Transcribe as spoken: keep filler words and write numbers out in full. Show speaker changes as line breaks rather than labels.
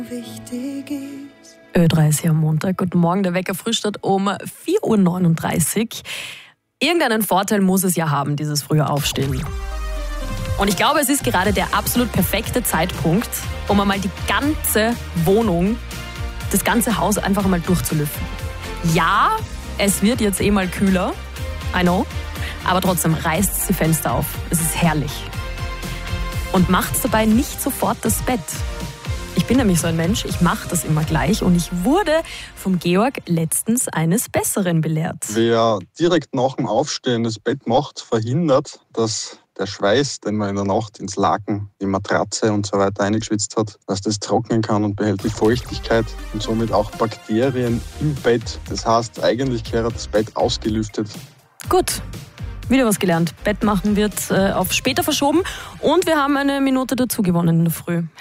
wichtig ist.
Ö drei ist hier am Montag. Guten Morgen, der Wecker frühstückt um vier Uhr neununddreißig. Irgendeinen Vorteil muss es ja haben, dieses frühe Aufstehen. Und ich glaube, es ist gerade der absolut perfekte Zeitpunkt, um einmal die ganze Wohnung, das ganze Haus einfach einmal durchzulüften. Ja, es wird jetzt eh mal kühler, I know, aber trotzdem reißt die Fenster auf. Es ist herrlich. Und macht dabei nicht sofort das Bett. Ich bin nämlich so ein Mensch, ich mache das immer gleich und ich wurde vom Georg letztens eines Besseren belehrt.
Wer direkt nach dem Aufstehen das Bett macht, verhindert, dass der Schweiß, den man in der Nacht ins Laken, die Matratze und so weiter eingeschwitzt hat, dass das trocknen kann und behält die Feuchtigkeit und somit auch Bakterien im Bett. Das heißt, eigentlich gehört das Bett ausgelüftet.
Gut, wieder was gelernt. Bett machen wird äh, auf später verschoben und wir haben eine Minute dazu gewonnen in der Früh.